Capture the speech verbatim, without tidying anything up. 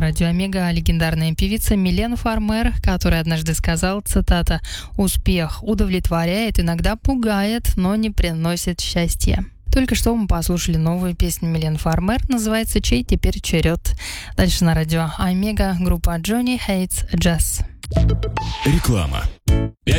радио Омега легендарная певица Милен Фармер, которая однажды сказала, цитата: «Успех удовлетворяет, иногда пугает, но не приносит счастья». Только что мы послушали новую песню Милен Фармер, называется «Чей теперь черед?». Дальше на радио Омега группа Johnny Hates Jazz. Реклама.